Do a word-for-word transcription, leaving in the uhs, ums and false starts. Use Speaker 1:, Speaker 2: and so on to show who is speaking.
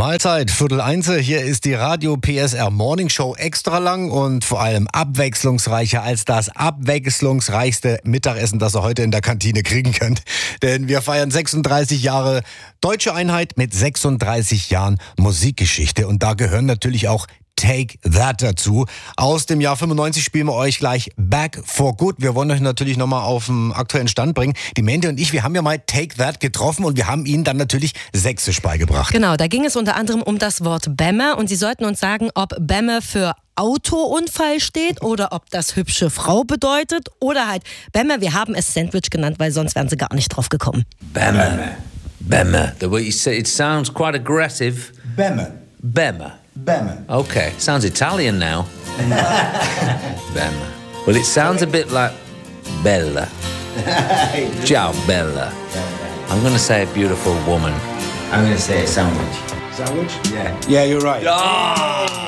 Speaker 1: Mahlzeit, Viertel eins. Hier ist die Radio P S R Morning Show extra lang und vor allem abwechslungsreicher als das abwechslungsreichste Mittagessen, das ihr heute in der Kantine kriegen könnt. Denn wir feiern sechsunddreißig Jahre Deutsche Einheit mit sechsunddreißig Jahren Musikgeschichte. Und da gehören natürlich auch Take That dazu. Aus dem Jahr fünfundneunzig spielen wir euch gleich Back for Good. Wir wollen euch natürlich nochmal auf den aktuellen Stand bringen. Die Mente und ich, wir haben ja mal Take That getroffen und wir haben ihnen dann natürlich Sächsisch beigebracht.
Speaker 2: Genau, da ging es unter anderem um das Wort Bämme und sie sollten uns sagen, ob Bämme für Autounfall steht oder ob das hübsche Frau bedeutet oder halt Bämme, wir haben es Sandwich genannt, weil sonst wären sie gar nicht drauf gekommen.
Speaker 3: Bämme. Bämme. The way you say it sounds quite aggressive.
Speaker 4: Bämme.
Speaker 3: Bämme.
Speaker 4: Bämme.
Speaker 3: Okay, sounds Italian now. Bämme. Well, it sounds a bit like Bella. Ciao, Bella. I'm going to say a beautiful woman.
Speaker 4: I'm going to say a sandwich.
Speaker 5: Sandwich?
Speaker 4: Yeah.
Speaker 5: Yeah, you're right.
Speaker 3: Oh!